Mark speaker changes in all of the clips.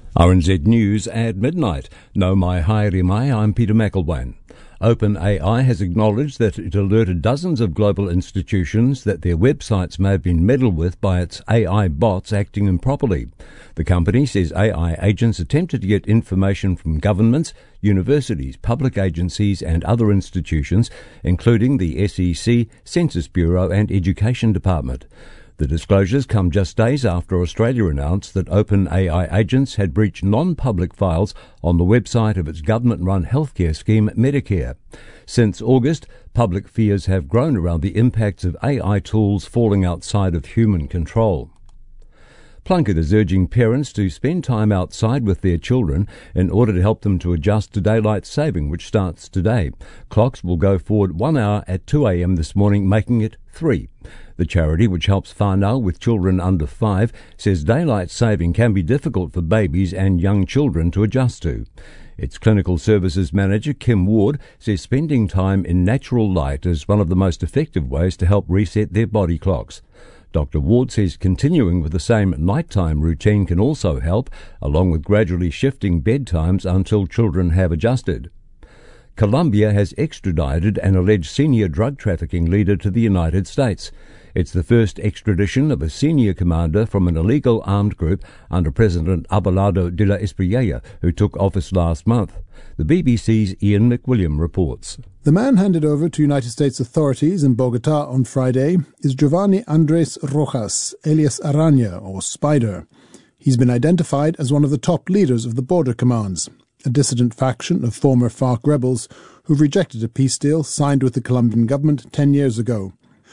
Speaker 1: RNZ News at midnight. No mai haere mai, I'm Peter McElwain. OpenAI has acknowledged that it alerted dozens of global institutions that their websites may have been meddled with by its AI bots acting improperly. The company says AI agents attempted to get information from governments, universities, public agencies and other institutions, including the SEC, Census Bureau and Education Department. The disclosures come just days after Australia announced that OpenAI agents had breached non-public files on the website of its government-run healthcare scheme, Medicare. Since August, public fears have grown around the impacts of AI tools falling outside of human control. Plunket is urging parents to spend time outside with their children in order to help them to adjust to daylight saving, which starts today. Clocks will go forward 1 hour at 2 a.m. this morning, making it 3. The charity, which helps whānau with children under 5, says daylight saving can be difficult for babies and young children to adjust to. Its clinical services manager, Kim Ward, says spending time in natural light is one of the most effective ways to help reset their body clocks. Dr. Ward says continuing with the same nighttime routine can also help, along with gradually shifting bedtimes until children have adjusted. Colombia has extradited an alleged senior drug trafficking leader to the United States. It's the first extradition of a senior commander from an illegal armed group under President Abelardo de la Espriella, who took office last month. The BBC's Ian McWilliam reports.
Speaker 2: The man handed over to United States authorities in Bogotá on Friday is Giovanni Andrés Rojas, alias Araña, or Spider. He's been identified as one of the top leaders of the Border Commands, a dissident faction of former FARC rebels who've rejected a peace deal signed with the Colombian government 10 years ago.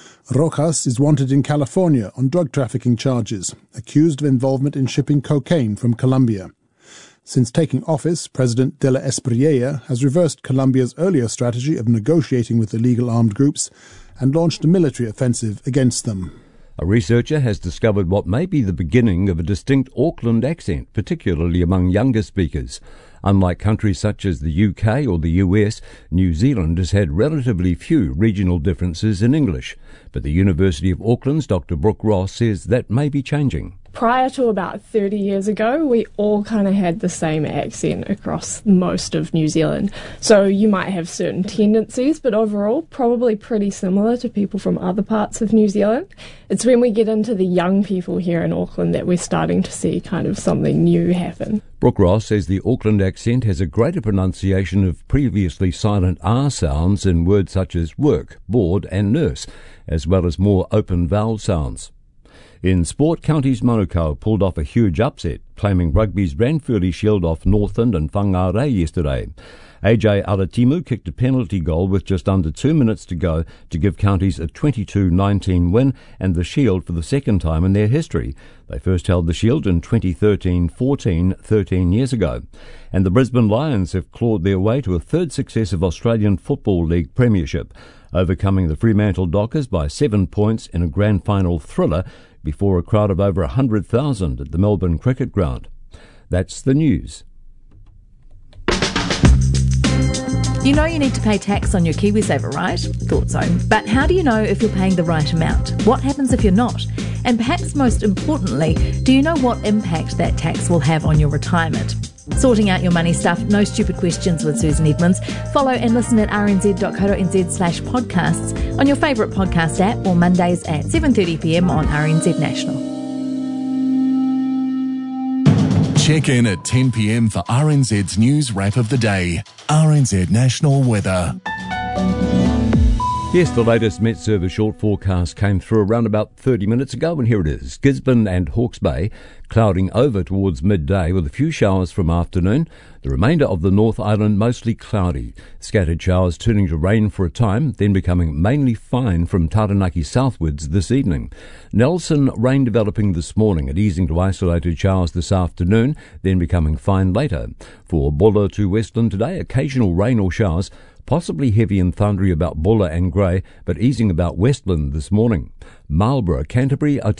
Speaker 2: Rojas is wanted in California on drug trafficking charges, accused of involvement in shipping cocaine from Colombia. Since taking office, President de la Espriella has reversed Colombia's earlier strategy of negotiating with illegal armed groups and launched a military offensive against them.
Speaker 1: A researcher has discovered what may be the beginning of a distinct Auckland accent, particularly among younger speakers. Unlike countries such as the UK or the US, New Zealand has had relatively few regional differences in English. But the University of Auckland's Dr. Brooke Ross says that may be changing.
Speaker 3: Prior to about 30 years ago, we all kind of had the same accent across most of New Zealand. So you might have certain tendencies, but overall probably pretty similar to people from other parts of New Zealand. It's when we get into the young people here in Auckland that we're starting to see kind of something new happen.
Speaker 1: Brooke Ross says the Auckland accent has a greater pronunciation of previously silent R sounds in words such as work, board and nurse, as well as more open vowel sounds. In sport, Counties Manukau pulled off a huge upset, claiming rugby's Ranfurly Shield off Northland and Whangarei yesterday. AJ Alatimu kicked a penalty goal with just under 2 minutes to go to give Counties a 22-19 win and the Shield for the second time in their history. They first held the Shield in 2013-14, 13 years ago. And the Brisbane Lions have clawed their way to a third successive Australian Football League premiership, overcoming the Fremantle Dockers by 7 points in a grand final thriller before a crowd of over 100,000 at the Melbourne Cricket Ground. That's the news.
Speaker 4: You know you need to pay tax on your KiwiSaver, right? Thought so. But how do you know if you're paying the right amount? What happens if you're not? And perhaps most importantly, do you know what impact that tax will have on your retirement? Sorting out your money stuff, no stupid questions with Susan Edmonds. Follow and listen at rnz.co.nz/podcasts on your favourite podcast app or Mondays at 7:30pm on RNZ National.
Speaker 5: Check in at 10pm for RNZ's news wrap of the day. RNZ National Weather.
Speaker 1: Yes, the latest Met Service short forecast came through around about 30 minutes ago, and here it is. Gisborne and Hawke's Bay clouding over towards midday with a few showers from afternoon. The remainder of the North Island mostly cloudy. Scattered showers turning to rain for a time, then becoming mainly fine from Taranaki southwards this evening. Nelson, rain developing this morning and easing to isolated showers this afternoon, then becoming fine later. For Bulla to Westland today, occasional rain or showers, possibly heavy and thundery about Bulla and Grey, but easing about Westland this morning. Marlborough, Canterbury,